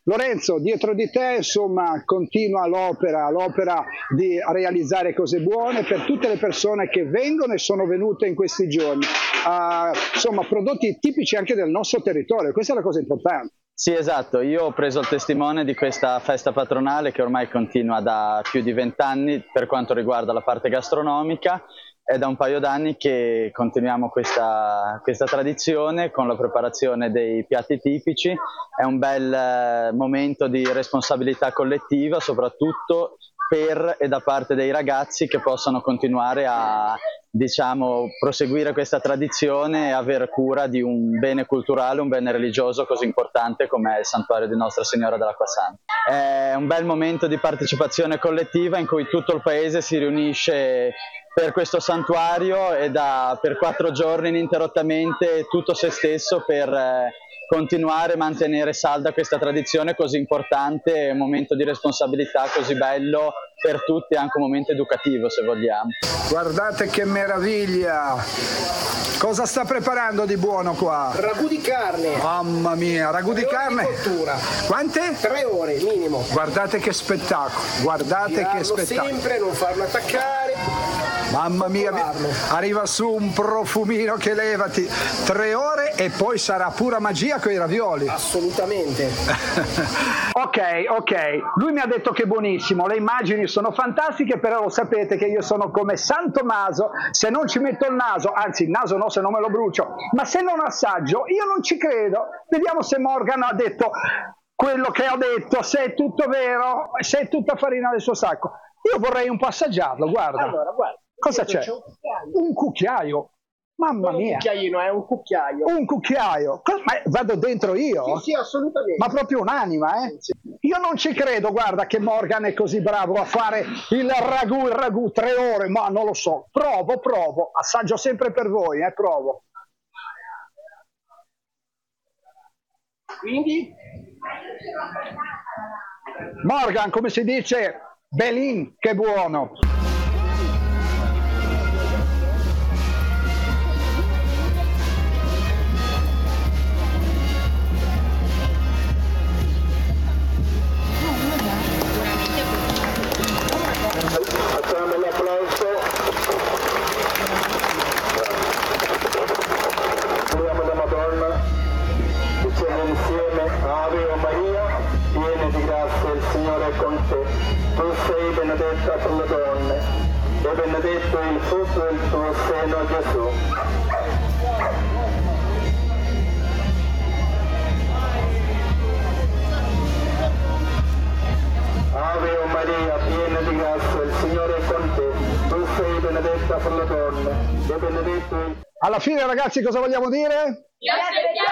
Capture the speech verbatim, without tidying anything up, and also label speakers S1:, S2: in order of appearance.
S1: Lorenzo, dietro di te, insomma, continua l'opera, l'opera di realizzare cose buone per tutte le persone che vengono e sono venute in questi giorni. Uh, insomma, prodotti tipici anche del nostro territorio, questa è la cosa importante.
S2: Sì, esatto, io ho preso il testimone di questa festa patronale che ormai continua da più di vent'anni per quanto riguarda la parte gastronomica. È da un paio d'anni che continuiamo questa, questa tradizione con la preparazione dei piatti tipici. È un bel eh, momento di responsabilità collettiva, soprattutto per e da parte dei ragazzi che possano continuare a, diciamo, proseguire questa tradizione e avere cura di un bene culturale, un bene religioso così importante come è il santuario di Nostra Signora dell'Acqua Santa. È un bel momento di partecipazione collettiva in cui tutto il paese si riunisce per questo santuario e da per quattro giorni ininterrottamente tutto se stesso per eh, continuare a mantenere salda questa tradizione così importante, un momento di responsabilità così bello per tutti, anche un momento educativo se vogliamo.
S1: Guardate che meraviglia! Cosa sta preparando di buono qua?
S3: Ragù di carne.
S1: Mamma mia, ragù di carne? Quante?
S3: Tre ore minimo.
S1: Guardate che spettacolo, guardate
S3: Girarlo
S1: che spettacolo.
S3: sempre, non farlo attaccare.
S1: Mamma mia, arriva su un profumino che levati. Tre ore e poi sarà pura magia con i ravioli.
S3: Assolutamente.
S1: Ok, ok. Lui mi ha detto che è buonissimo. Le immagini sono fantastiche, però lo sapete che io sono come San Tommaso. Se non ci metto il naso, anzi il naso no se non me lo brucio, ma se non assaggio io non ci credo. Vediamo se Morgan ha detto quello che ho detto, se è tutto vero, se è tutta farina del suo sacco. Io vorrei un po' assaggiarlo, guarda.
S3: Allora, guarda.
S1: Cosa c'è? Un cucchiaio. Mamma
S3: non
S1: mia.
S3: Un cucchiaino, è un cucchiaio.
S1: Un cucchiaio. Ma vado dentro io?
S3: Sì, sì, assolutamente.
S1: Ma proprio un'anima, eh? Sì. Io non ci credo, guarda, che Morgan è così bravo a fare il ragù, il ragù, tre ore, ma non lo so. Provo, provo. Assaggio sempre per voi, eh, provo.
S3: Quindi?
S1: Morgan, come si dice? Belin, che buono.
S4: Facciamo l'applauso. Preghiamo la Madonna. Diciamo insieme: Ave o Maria, piena di grazia, il Signore è con te. Tu sei benedetta fra le donne e benedetto il frutto del tuo seno, Gesù. Ave o Maria, piena di grazia, il Signore è con te. Tu sei benedetta fra le donne e benedetto il...
S1: Alla fine, ragazzi, cosa vogliamo dire?
S5: Vi aspettiamo!